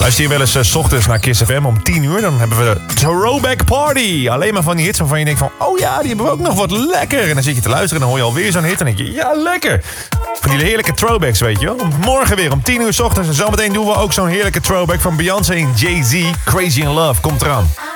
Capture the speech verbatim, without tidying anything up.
Luister je wel eens uh, 's ochtends naar Kiss F M om tien uur... dan hebben we de Throwback Party. Alleen maar van die hits waarvan je denkt van... oh ja, die hebben we ook nog wat lekker. En dan zit je te luisteren en dan hoor je alweer zo'n hit... en dan denk je, ja, lekker. Van die heerlijke throwbacks, weet je wel. Morgen weer om tien uur 's ochtends. En zometeen doen we ook zo'n heerlijke throwback van Beyoncé en Jay-Z. Crazy in Love, komt eraan.